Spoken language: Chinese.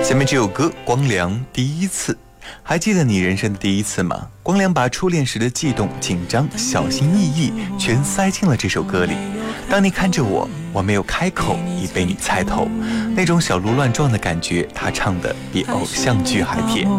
下面这首歌《光良第一次》，还记得你人生的第一次吗？光良把初恋时的悸动、紧张、小心翼翼全塞进了这首歌里。当你看着我，我没有开口已被你猜透，那种小鹿乱撞的感觉，他唱的比偶像剧还甜。